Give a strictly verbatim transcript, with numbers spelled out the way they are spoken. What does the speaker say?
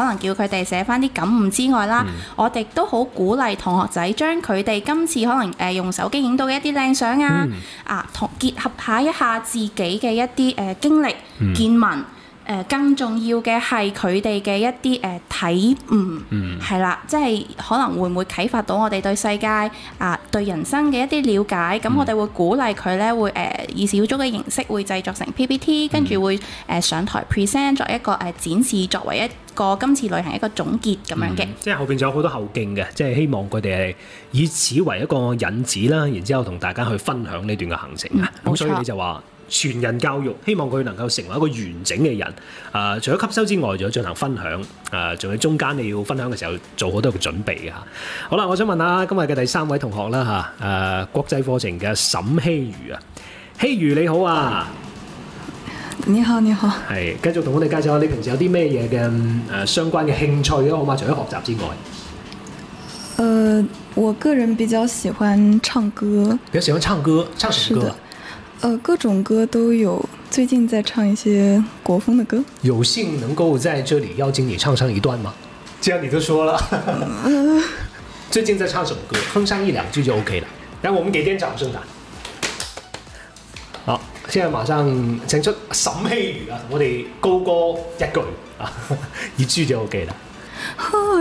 能叫佢哋寫翻啲感悟之外啦，嗯、我哋都好鼓勵同學仔將佢哋今次可能誒、呃、用手機影到嘅一啲靚相啊，嗯、啊同結合下一下自己嘅一啲誒、呃、經歷、嗯、見聞。誒、呃、更重要嘅係佢哋嘅一啲誒、呃、體悟，係啦、嗯，即係可能會唔會啟發到我哋對世界啊、呃、對人生嘅一啲了解，咁、嗯、我哋會鼓勵佢咧會誒、呃、以小組嘅形式會製作成 P P T，跟住會誒、呃、上台 present 作一個誒、呃、展示，作為一個今次旅行一個總結咁樣嘅、嗯。 即係後邊仲有好多後勁嘅，即係希望佢哋係以此為一個引子啦，然之後同大家去分享呢段嘅行程啊。咁、嗯、所以你就話。全人教育，希望佢能夠成為一個完整嘅人。誒、呃，除咗吸收之外，仲要進行分享。誒、呃，仲有中間你要分享嘅時候，做好多嘅準備嘅嚇。好啦，我想問下今日嘅第三位同學啦嚇，誒、呃，國際課程嘅沈希如啊，希如你好啊， 你好你好， 係繼續同我哋介紹下你平時有啲咩嘢嘅誒相關嘅興趣啊，好嘛？除咗學習之外， 誒、呃，我個人比較喜歡唱歌， 比較喜歡唱歌，唱什麼歌？ 呃，各種歌都有，最近在唱一些國風的歌。 有幸能夠在這裡邀請你唱上一段嗎？既然你都說了，呃、最近在唱什麼歌？哼上一兩句就 OK 了。然後我們給點掌聲的。好，現在馬上請出沈希如啊，我哋高歌一句啊，一句就 OK 了。